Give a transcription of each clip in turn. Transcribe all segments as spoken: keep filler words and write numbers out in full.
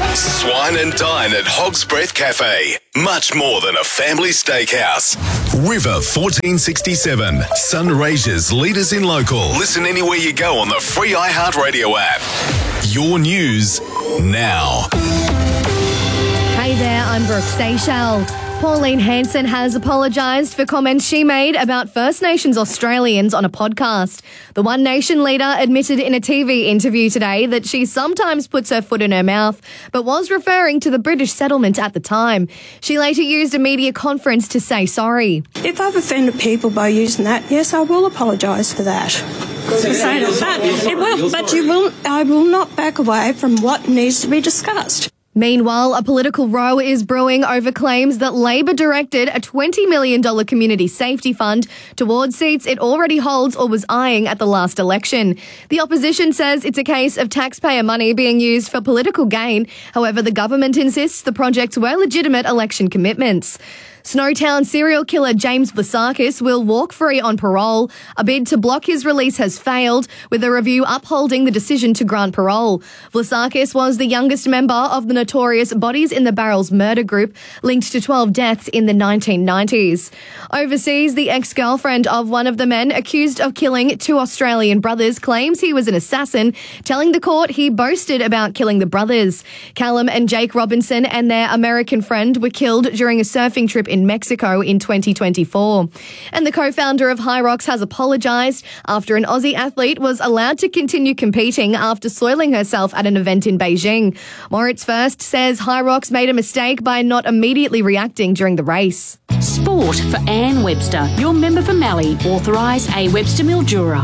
Swine and dine at Hog's Breath Cafe. Much more than a family steakhouse. River fourteen sixty-seven. Sunraysia's leaders in local. Listen anywhere you go on the free iHeartRadio app. Your news now. Hey there, I'm Brooke Seychelles. Pauline Hanson has apologised for comments she made about First Nations Australians on a podcast. The One Nation leader admitted in a T V interview today that she sometimes puts her foot in her mouth, but was referring to the British settlement at the time. She later used a media conference to say sorry. If I've offended people by using that, yes, I will apologise for that. For saying it. But, it will, but you will, I will not back away from what needs to be discussed. Meanwhile, a political row is brewing over claims that Labor directed a twenty million dollars community safety fund towards seats it already holds or was eyeing at the last election. The opposition says it's a case of taxpayer money being used for political gain. However, the government insists the projects were legitimate election commitments. Snowtown serial killer James Vlasakis will walk free on parole. A bid to block his release has failed, with a review upholding the decision to grant parole. Vlasakis was the youngest member of the notorious Bodies in the Barrels murder group, linked to twelve deaths in the nineteen nineties. Overseas, the ex-girlfriend of one of the men accused of killing two Australian brothers claims he was an assassin, telling the court he boasted about killing the brothers. Callum and Jake Robinson and their American friend were killed during a surfing trip in Mexico in twenty twenty-four. And the co-founder of Hyrox has apologised after an Aussie athlete was allowed to continue competing after soiling herself at an event in Beijing. Moritz First says Hyrox made a mistake by not immediately reacting during the race. Sport for Anne Webster, your member for Mallee, authorise A Webster Mildura.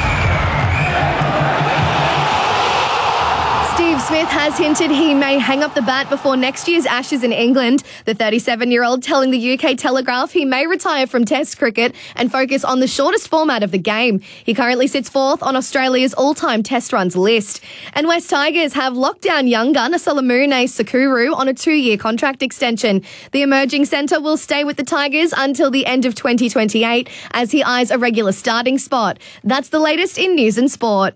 Steve Smith has hinted he may hang up the bat before next year's Ashes in England. The thirty-seven-year-old telling the U K Telegraph he may retire from Test cricket and focus on the shortest format of the game. He currently sits fourth on Australia's all-time Test runs list. And West Tigers have locked down young gunner Solomone Sakuru on a two-year contract extension. The emerging centre will stay with the Tigers until the end of twenty twenty-eight as he eyes a regular starting spot. That's the latest in news and sport.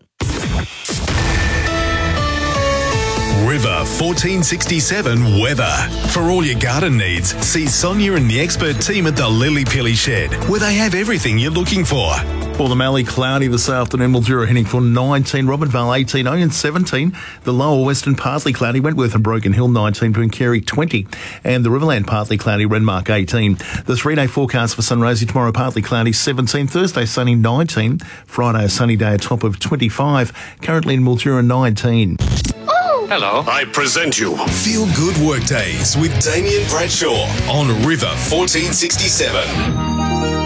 River fourteen sixty-seven weather. For all your garden needs, see Sonia and the expert team at the Lily Pilly Shed, where they have everything you're looking for. For the Mallee, cloudy this afternoon. Mildura heading for nineteen, Robinvale eighteen, Oyen seventeen. The lower western partly cloudy, Wentworth and Broken Hill nineteen, Pooncarie twenty. And the Riverland partly cloudy, Renmark eighteen. The three-day forecast for Sunraysia tomorrow partly cloudy, seventeen. Thursday sunny, nineteen. Friday a sunny day, a top of twenty-five. Currently in Mildura, nineteen. Hello. I present you Feel Good Workdays with Damien Bradshaw on River fourteen sixty-seven.